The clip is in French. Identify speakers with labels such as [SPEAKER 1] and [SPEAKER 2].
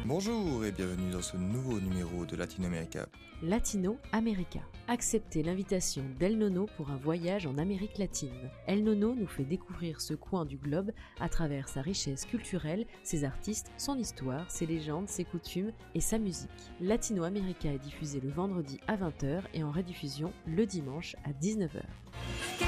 [SPEAKER 1] Bonjour et bienvenue dans ce nouveau numéro de Latino America.
[SPEAKER 2] Latino America. Acceptez l'invitation d'El Nono pour un voyage en Amérique latine. El Nono nous fait découvrir ce coin du globe à travers sa richesse culturelle, ses artistes, son histoire, ses légendes, ses coutumes et sa musique. Latino America est diffusé le vendredi à 20h et en rediffusion le dimanche à 19h.